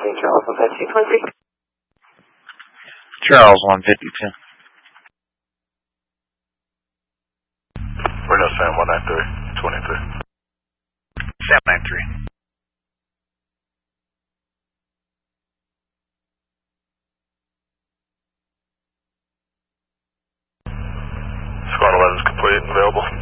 Charles 152. Charles 152. Reno Sam 193, 23. Sam 93. Squad 11 is complete and available.